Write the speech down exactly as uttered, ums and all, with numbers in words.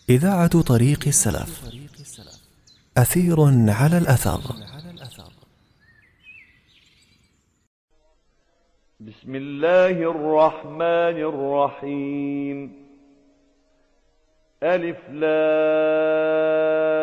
إذاعة طريق السلف. أثير على الأثر. بسم الله الرحمن الرحيم. ألف لام